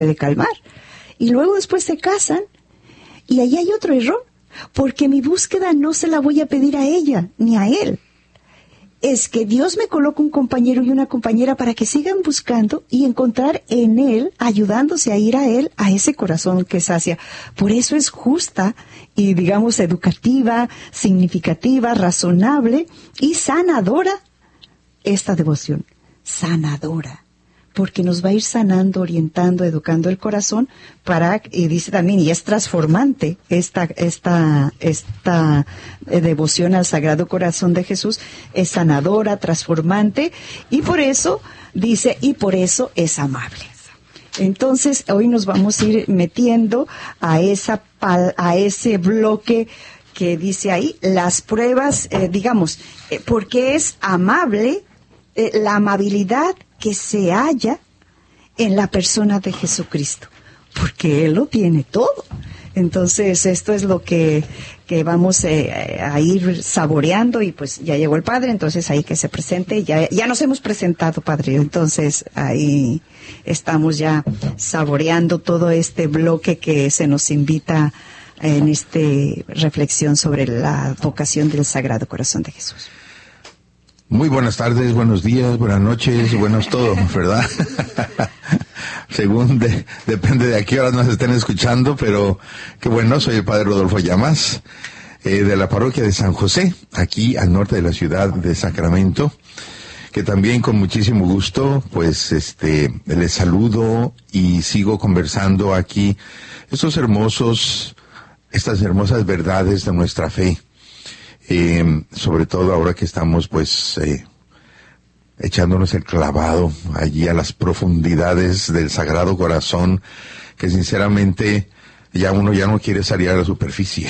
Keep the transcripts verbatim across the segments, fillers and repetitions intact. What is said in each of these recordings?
puede calmar. Y luego después se casan y ahí hay otro error, porque mi búsqueda no se la voy a pedir a ella ni a él. Es que Dios me coloca un compañero y una compañera para que sigan buscando y encontrar en él, ayudándose a ir a él, a ese corazón que sacia. Por eso es justa y, digamos, educativa, significativa, razonable y sanadora esta devoción. Sanadora. Porque nos va a ir sanando, orientando, educando el corazón para, y dice también, y es transformante esta, esta, esta eh, devoción al Sagrado Corazón de Jesús, es sanadora, transformante, y por eso, dice, y por eso es amable. Entonces, hoy nos vamos a ir metiendo a esa, a ese bloque que dice ahí, las pruebas, eh, digamos, eh, porque es amable, eh, la amabilidad que se halla en la persona de Jesucristo, porque Él lo tiene todo. Entonces, esto es lo que, que vamos eh, a ir saboreando, y pues ya llegó el Padre, entonces ahí que se presente, ya, ya nos hemos presentado, Padre, entonces ahí estamos ya saboreando todo este bloque que se nos invita en esta reflexión sobre la vocación del Sagrado Corazón de Jesús. Muy buenas tardes, buenos días, buenas noches, buenos todo, ¿verdad? Según de, depende de a qué horas nos estén escuchando, pero qué bueno, soy el Padre Rodolfo Llamas, eh, de la parroquia de San José, aquí al norte de la ciudad de Sacramento, que también con muchísimo gusto, pues, este, les saludo y sigo conversando aquí estos hermosos, estas hermosas verdades de nuestra fe. Eh, sobre todo ahora que estamos pues eh, echándonos el clavado allí a las profundidades del Sagrado Corazón, que sinceramente ya uno ya no quiere salir a la superficie.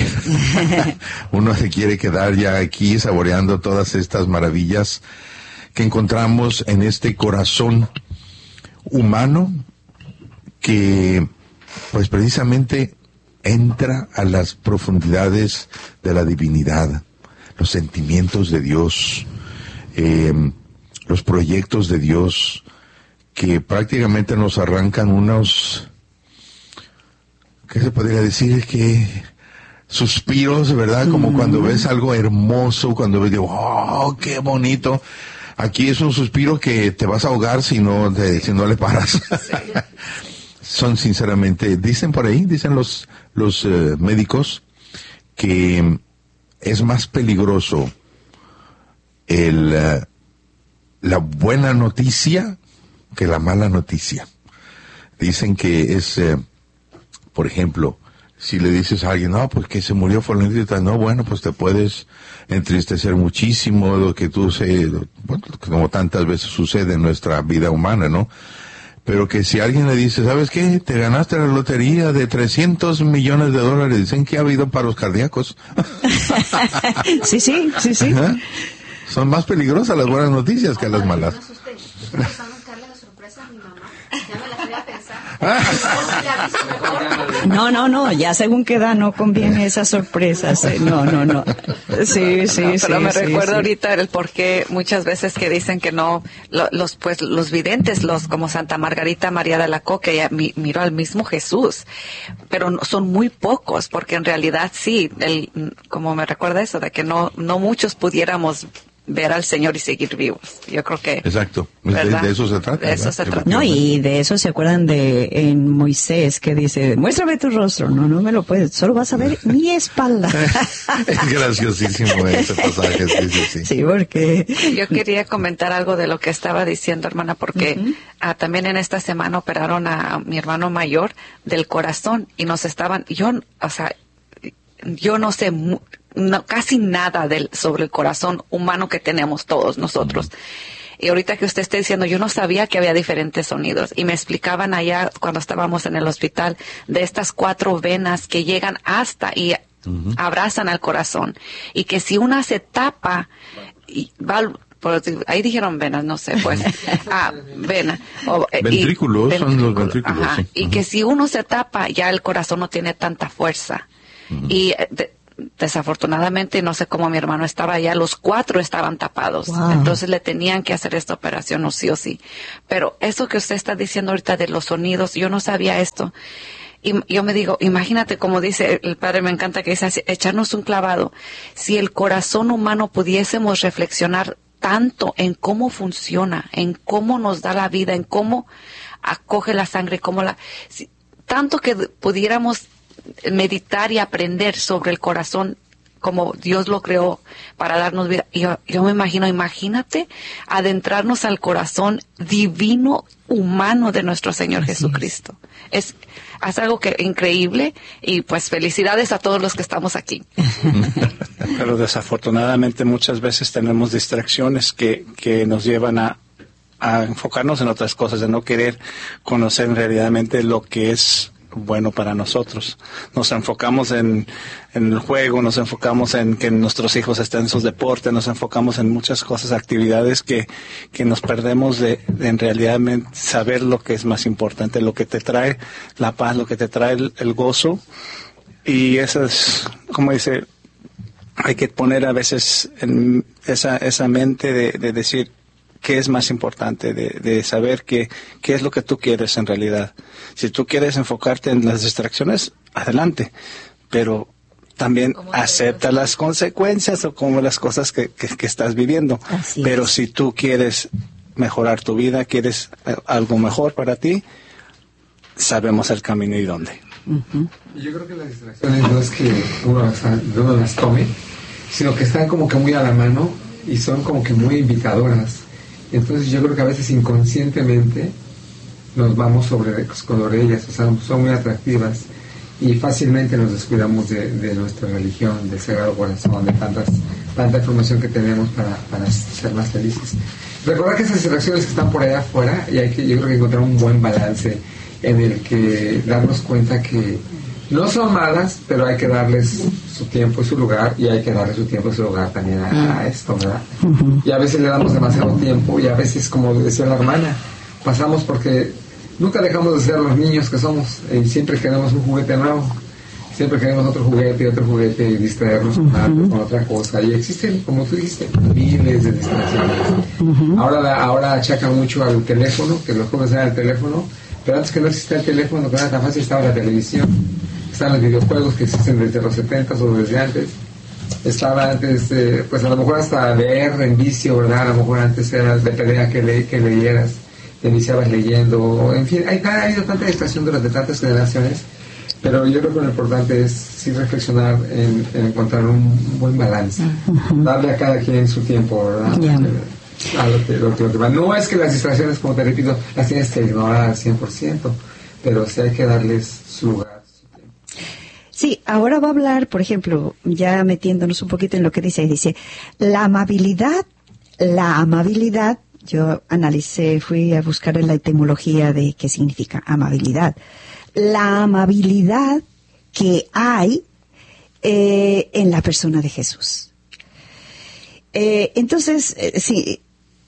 Uno se quiere quedar ya aquí saboreando todas estas maravillas que encontramos en este corazón humano que pues precisamente entra a las profundidades de la divinidad, los sentimientos de Dios, eh, los proyectos de Dios, que prácticamente nos arrancan unos, ¿qué se podría decir? Que suspiros, ¿verdad? Como mm. cuando ves algo hermoso, cuando ves, ¡oh, qué bonito! Aquí es un suspiro que te vas a ahogar si no, te, si no le paras. Son sinceramente, dicen por ahí, dicen los, los uh, médicos, que es más peligroso el, uh, la buena noticia que la mala noticia. Dicen que es, eh, por ejemplo, si le dices a alguien, no, pues que se murió fulanito, no, bueno, pues te puedes entristecer muchísimo, lo que tú sé, bueno, como tantas veces sucede en nuestra vida humana, ¿no? Pero que si alguien le dice, ¿sabes qué? Te ganaste la lotería de trescientos millones de dólares. Dicen que ha habido paros cardíacos. Sí, sí, sí, sí. ¿Eh? Son más peligrosas las buenas noticias que las malas. No, no, no, ya según qué edad no conviene esas sorpresas. Eh. No, no, no. Sí, sí, no, pero sí. me sí, recuerdo sí. ahorita el por qué muchas veces que dicen que no, lo, los pues los videntes, los como Santa Margarita María de Alacoque, ella mi, miró al mismo Jesús, pero no, son muy pocos, porque en realidad sí, el, como me recuerda eso, de que no, no muchos pudiéramos ver al Señor y seguir vivos. Yo creo que... Exacto. De, de eso se trata. De eso se trata. No, y de eso se acuerdan de en Moisés, que dice, muéstrame tu rostro. No, no me lo puedes. Solo vas a ver mi espalda. Es graciosísimo ese pasaje. Sí, sí, sí. Sí, porque... Yo quería comentar algo de lo que estaba diciendo, hermana, porque uh-huh. ah, también en esta semana operaron a mi hermano mayor del corazón y nos estaban... Yo, o sea, yo no sé... Mu- No, casi nada del, sobre el corazón humano que tenemos todos nosotros. Y ahorita que usted está diciendo, yo no sabía que había diferentes sonidos. Y me explicaban allá cuando estábamos en el hospital de estas cuatro venas que llegan hasta y uh-huh. abrazan al corazón. Y que si una se tapa, y va, pues, ahí dijeron venas, no sé, pues, ah, vena. O, ventrículos, y, son ventrículo, los ventrículos, ajá, sí. Y uh-huh. que si uno se tapa, ya el corazón no tiene tanta fuerza. Uh-huh. Y de, desafortunadamente, no sé cómo mi hermano estaba allá, los cuatro estaban tapados. Wow. Entonces le tenían que hacer esta operación, o sí o sí. Pero eso que usted está diciendo ahorita de los sonidos, yo no sabía esto. Y yo me digo, imagínate, como dice el padre, me encanta que dice, echarnos un clavado. Si el corazón humano pudiésemos reflexionar tanto en cómo funciona, en cómo nos da la vida, en cómo acoge la sangre, cómo la, si, tanto que pudiéramos meditar y aprender sobre el corazón como Dios lo creó para darnos vida. Yo, yo me imagino, imagínate adentrarnos al corazón divino, humano de nuestro Señor Así Jesucristo. Es. es Es algo que increíble y pues felicidades a todos los que estamos aquí. Pero desafortunadamente muchas veces tenemos distracciones que, que nos llevan a, a enfocarnos en otras cosas, de no querer conocer realmente lo que es bueno para nosotros. Nos enfocamos en, en el juego, nos enfocamos en que nuestros hijos estén en sus deportes, nos enfocamos en muchas cosas, actividades que, que nos perdemos de, de en realidad saber lo que es más importante, lo que te trae la paz, lo que te trae el, el gozo. Y eso es, como dice, hay que poner a veces en esa, esa mente de, de decir, ¿qué es más importante? De, de saber qué, qué es lo que tú quieres en realidad. Si tú quieres enfocarte en las distracciones, adelante. Pero también acepta las consecuencias o como las cosas que, que, que estás viviendo. Así Pero es. Si tú quieres mejorar tu vida, quieres algo mejor para ti, sabemos el camino y dónde. Uh-huh. Yo creo que las distracciones no es que uno las, uno las tome, sino que están como que muy a la mano y son como que muy invitadoras. Entonces yo creo que a veces inconscientemente nos vamos sobre, sobre ellas, o sea, son muy atractivas y fácilmente nos descuidamos de, de nuestra religión, del Sagrado Corazón, de tantas, tanta información que tenemos para, para ser más felices. Recordar que esas distracciones que están por allá afuera, y hay que, yo creo que encontrar un buen balance en el que darnos cuenta que no son malas, pero hay que darles su tiempo y su lugar, y hay que darle su tiempo y su lugar también a, a esto, ¿verdad? Uh-huh. Y a veces le damos demasiado tiempo, y a veces, como decía la hermana, pasamos porque nunca dejamos de ser los niños que somos, y siempre queremos un juguete nuevo, siempre queremos otro juguete y otro juguete, y distraernos uh-huh. con, algo, con otra cosa, y existen, como tú dijiste, miles de distracciones. Uh-huh. Ahora, ahora achacan mucho al teléfono, que los jóvenes eran el teléfono, pero antes que no existía el teléfono, que era tan fácil, estaba la televisión. Están los videojuegos que existen desde los setentas o desde antes. Estaba antes, eh, pues a lo mejor hasta leer en vicio, ¿verdad? A lo mejor antes era de pelea que, le, que leyeras, te iniciabas leyendo. En fin, hay, ha habido tanta distracción durante tantas generaciones, pero yo creo que lo importante es sí reflexionar en, en encontrar un buen balance. Uh-huh. Darle a cada quien su tiempo, ¿verdad? Yeah. A lo que, lo que, lo que va. No es que las distracciones, como te repito, las tienes que ignorar al cien por ciento, pero sí hay que darles su lugar. Sí, ahora va a hablar, por ejemplo, ya metiéndonos un poquito en lo que dice, dice, la amabilidad, la amabilidad, yo analicé, fui a buscar en la etimología de qué significa amabilidad. La amabilidad que hay eh, en la persona de Jesús. Eh, entonces, eh, sí,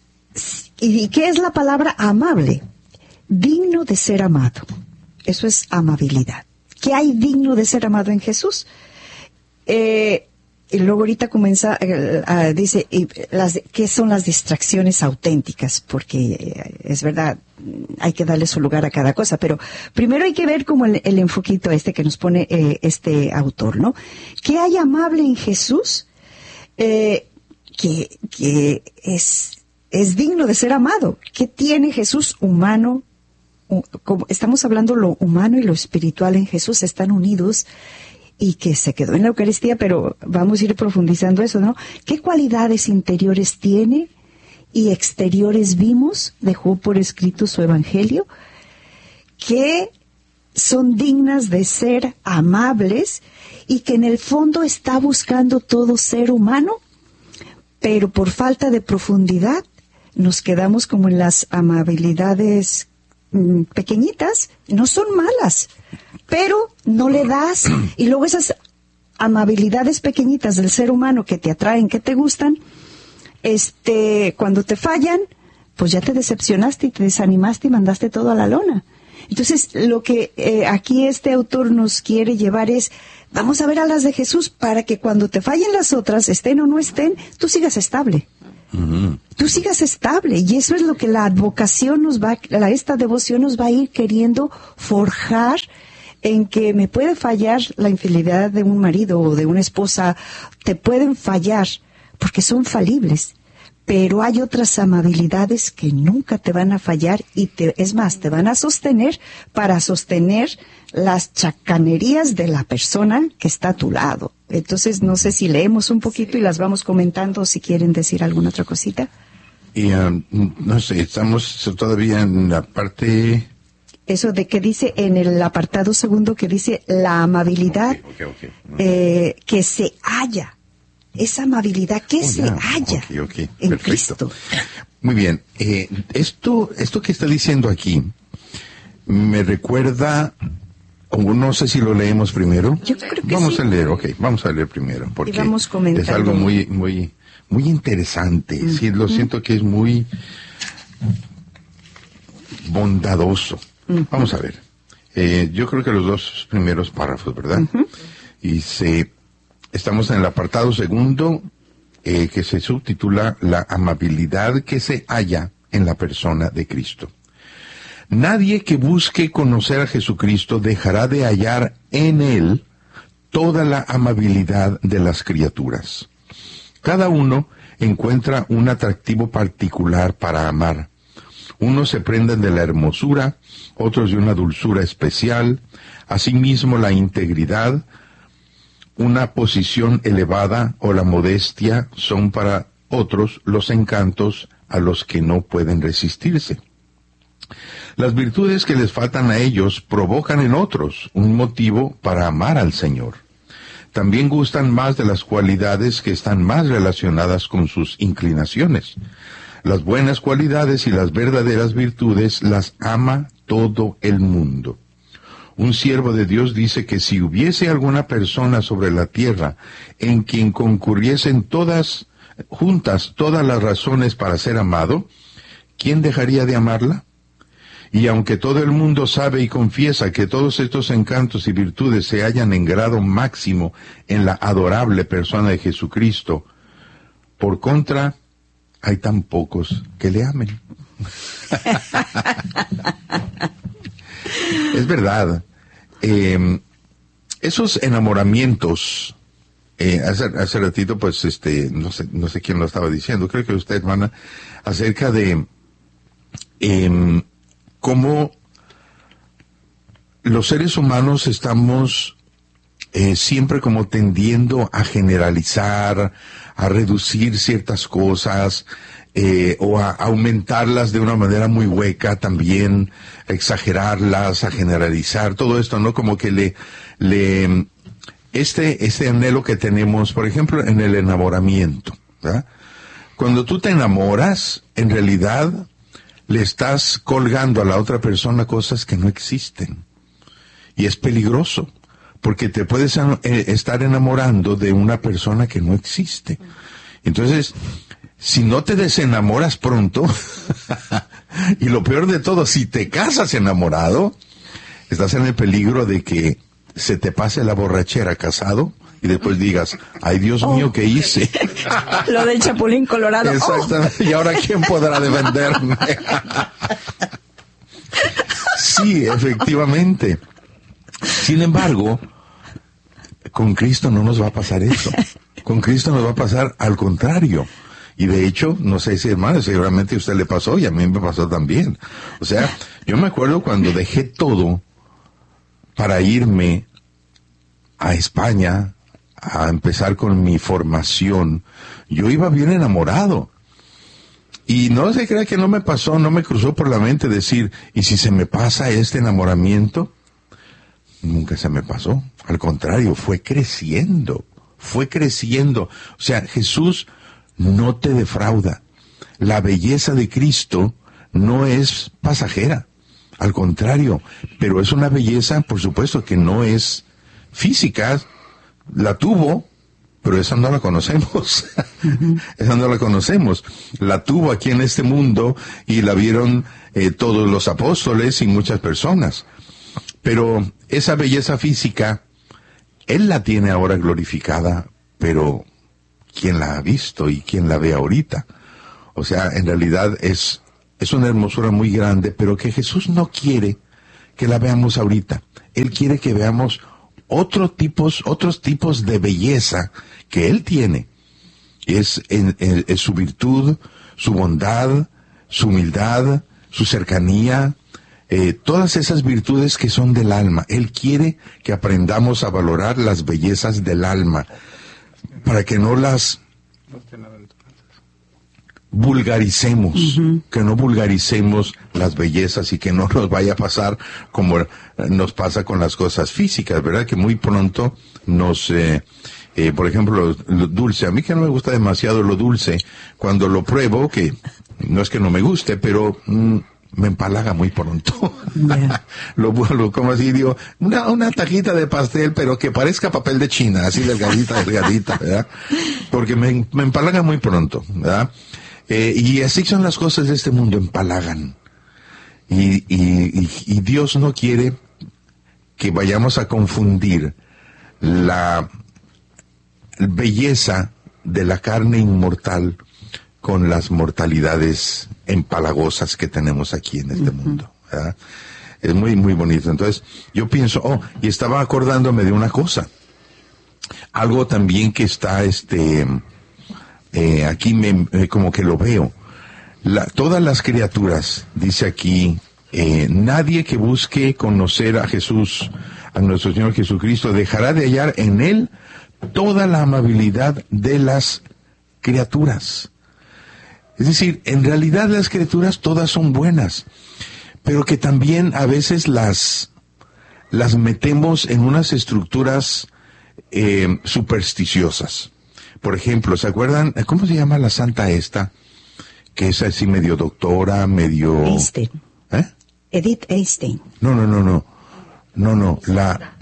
¿y qué es la palabra amable? Digno de ser amado. Eso es amabilidad. ¿Qué hay digno de ser amado en Jesús? Eh, y luego ahorita comienza, eh, uh, dice, y las, ¿qué son las distracciones auténticas? Porque eh, es verdad, hay que darle su lugar a cada cosa, pero primero hay que ver como el, el enfoquito este que nos pone eh, este autor, ¿no? ¿Qué hay amable en Jesús? Eh, que, que es, es digno de ser amado. ¿Qué tiene Jesús humano? Como estamos hablando, lo humano y lo espiritual en Jesús están unidos y que se quedó en la Eucaristía, pero vamos a ir profundizando eso, ¿no? ¿Qué cualidades interiores tiene y exteriores vimos? Dejó por escrito su evangelio, que son dignas de ser amables y que en el fondo está buscando todo ser humano, pero por falta de profundidad nos quedamos como en las amabilidades pequeñitas, no son malas, pero no le das, y luego esas amabilidades pequeñitas del ser humano que te atraen, que te gustan, este, cuando te fallan, pues ya te decepcionaste y te desanimaste y mandaste todo a la lona. Entonces, lo que eh, aquí este autor nos quiere llevar es Vamos a ver a las de Jesús para que cuando te fallen las otras, estén o no estén, tú sigas estable. Uh-huh. Tú sigas estable. Y eso es lo que la advocación nos va, la, esta devoción nos va a ir queriendo forjar, en que me puede fallar la infidelidad de un marido o de una esposa, te pueden fallar, porque son falibles. Pero hay otras amabilidades que nunca te van a fallar y te, es más, te van a sostener para sostener las chacanerías de la persona que está a tu lado. Entonces, no sé si leemos un poquito y las vamos comentando, si quieren decir alguna otra cosita. Y, uh, no sé, estamos todavía en la parte... Eso de que dice en el apartado segundo que dice la amabilidad okay, okay, okay. Eh, que se halla. Esa amabilidad que oh, se ya. halla okay, okay. en Perfecto. Cristo. Muy bien. Eh, esto, esto que está diciendo aquí me recuerda, o no sé si lo leemos primero. Yo creo que vamos sí. a leer, ok, vamos a leer primero, porque y vamos es algo muy, muy, muy interesante. Mm-hmm. Sí, lo siento que es muy bondadoso. Mm-hmm. Vamos a ver. Eh, yo creo que los dos primeros párrafos, ¿verdad? Mm-hmm. Y se, estamos en el apartado segundo, eh, que se subtitula La amabilidad que se halla en la persona de Cristo. Nadie que busque conocer a Jesucristo dejará de hallar en él toda la amabilidad de las criaturas. Cada uno encuentra un atractivo particular para amar. Unos se prenden de la hermosura, otros de una dulzura especial, asimismo la integridad, una posición elevada o la modestia son para otros los encantos a los que no pueden resistirse. Las virtudes que les faltan a ellos provocan en otros un motivo para amar al Señor. También gustan más de las cualidades que están más relacionadas con sus inclinaciones. Las buenas cualidades y las verdaderas virtudes las ama todo el mundo. Un siervo de Dios dice que si hubiese alguna persona sobre la tierra en quien concurriesen todas, juntas todas las razones para ser amado, ¿quién dejaría de amarla? Y aunque todo el mundo sabe y confiesa que todos estos encantos y virtudes se hallan en grado máximo en la adorable persona de Jesucristo, por contra, hay tan pocos que le amen. Es verdad. Eh, esos enamoramientos, eh, hace, hace ratito, pues, este, no sé, no sé quién lo estaba diciendo, creo que usted, hermana, acerca de eh, cómo los seres humanos estamos eh, siempre como tendiendo a generalizar, a reducir ciertas cosas, eh, o a aumentarlas de una manera muy hueca también, a exagerarlas, a generalizar, todo esto, ¿no? Como que le, le, este, este anhelo que tenemos, por ejemplo, en el enamoramiento, ¿verdad? Cuando tú te enamoras, en realidad, le estás colgando a la otra persona cosas que no existen. Y es peligroso, porque te puedes eh, estar enamorando de una persona que no existe. Entonces, si no te desenamoras pronto, y lo peor de todo, si te casas enamorado, estás en el peligro de que se te pase la borrachera casado, y después digas, ay Dios oh. mío, ¿qué hice? Lo del Chapulín Colorado. Exactamente. Oh. ¿Y ahora quién podrá defenderme? Sí, efectivamente. Sin embargo, con Cristo no nos va a pasar eso. Con Cristo nos va a pasar al contrario. Y de hecho, no sé si hermano, seguramente a usted le pasó y a mí me pasó también. O sea, yo me acuerdo cuando dejé todo para irme a España, a empezar con mi formación, yo iba bien enamorado. Y no se crea que no me pasó, no me cruzó por la mente decir, ¿y si se me pasa este enamoramiento? Nunca se me pasó. Al contrario, fue creciendo, fue creciendo. O sea, Jesús no te defrauda. La belleza de Cristo no es pasajera. Al contrario, pero es una belleza, por supuesto, que no es física. La tuvo, pero esa no la conocemos. Uh-huh. Esa no la conocemos. La tuvo aquí en este mundo y la vieron eh, todos los apóstoles y muchas personas. Pero esa belleza física Él la tiene ahora glorificada, pero ¿quién la ha visto y quién la ve ahorita? O sea, en realidad es, es una hermosura muy grande, pero que Jesús no quiere que la veamos ahorita. Él quiere que veamos otros tipos, otros tipos de belleza que Él tiene. Es, en, en, es su virtud, su bondad, su humildad, su cercanía, eh, todas esas virtudes que son del alma. Él quiere que aprendamos a valorar las bellezas del alma, para que no las vulgaricemos, uh-huh. que no vulgaricemos las bellezas y que no nos vaya a pasar como nos pasa con las cosas físicas, ¿verdad? Que muy pronto nos... Eh, Eh, por ejemplo, lo, lo dulce, a mí que no me gusta demasiado lo dulce, cuando lo pruebo, que no es que no me guste, pero mm, me empalaga muy pronto. Yeah. lo, lo como así, digo, una, una tajita de pastel, pero que parezca papel de China, así delgadita, delgadita, ¿verdad? Porque me, me empalaga muy pronto, ¿verdad? Eh, y así son las cosas de este mundo, empalagan. Y, y, y, y Dios no quiere que vayamos a confundir la belleza de la carne inmortal con las mortalidades empalagosas que tenemos aquí en este uh-huh. mundo, ¿verdad? Es muy, muy bonito. Entonces, yo pienso, oh, y estaba acordándome de una cosa. Algo también que está, este, eh, aquí me, eh, como que lo veo. La, todas las criaturas, dice aquí, eh, nadie que busque conocer a Jesús, a nuestro Señor Jesucristo, dejará de hallar en Él toda la amabilidad de las criaturas. Es decir, en realidad las criaturas todas son buenas, pero que también a veces las, las metemos en unas estructuras eh, supersticiosas. Por ejemplo, ¿se acuerdan? ¿Cómo se llama la santa esta? Que es así medio doctora, medio... Einstein. ¿Eh? Edith Einstein. No, no, no, no. No, no, la...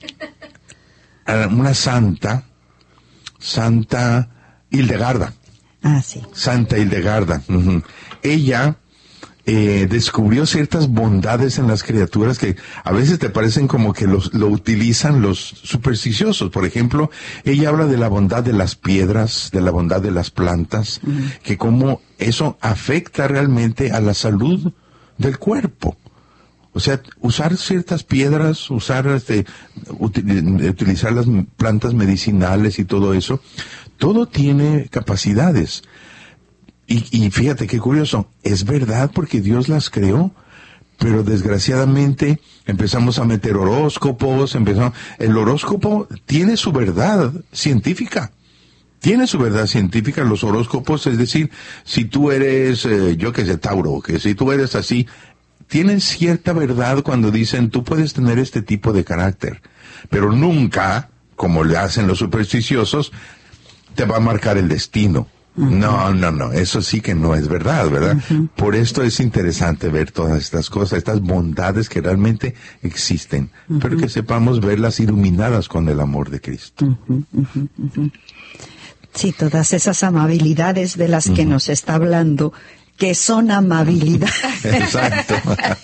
una santa, Santa Hildegarda. Ah, sí. Santa Hildegarda. Uh-huh. Ella eh, descubrió ciertas bondades en las criaturas que a veces te parecen como que los, lo utilizan los supersticiosos. Por ejemplo, ella habla de la bondad de las piedras, de la bondad de las plantas, uh-huh. que cómo eso afecta realmente a la salud del cuerpo. O sea, usar ciertas piedras, usar, este, util, utilizar las plantas medicinales y todo eso, todo tiene capacidades. Y, y fíjate qué curioso, es verdad porque Dios las creó, pero desgraciadamente empezamos a meter horóscopos, empezamos, el horóscopo tiene su verdad científica. Tiene su verdad científica los horóscopos, es decir, si tú eres, eh, yo que sé, Tauro, que si tú eres así, tienen cierta verdad cuando dicen tú puedes tener este tipo de carácter, pero nunca, como le hacen los supersticiosos, te va a marcar el destino. Uh-huh. No, no, no, eso sí que no es verdad, ¿verdad? Uh-huh. Por esto es interesante ver todas estas cosas, estas bondades que realmente existen, uh-huh. pero que sepamos verlas iluminadas con el amor de Cristo. Uh-huh, uh-huh, uh-huh. Sí, todas esas amabilidades de las uh-huh. que nos está hablando, que son amabilidad. Exacto.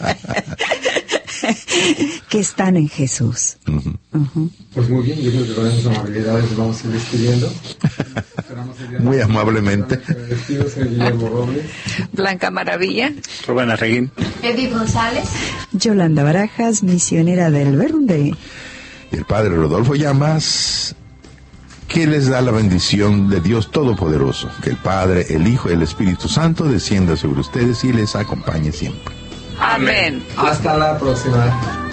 que están en Jesús. Uh-huh. Uh-huh. Pues muy bien, yo creo que con esas amabilidades nos vamos a ir despidiendo. Muy amablemente. Soy Guillermo Robles. Blanca Maravilla. Rubén Arreguín. Edith González. Yolanda Barajas, misionera del Verde. Y el Padre Rodolfo Llamas, que les da la bendición de Dios Todopoderoso, que el Padre, el Hijo y el Espíritu Santo descienda sobre ustedes y les acompañe siempre. Amén. Hasta la próxima.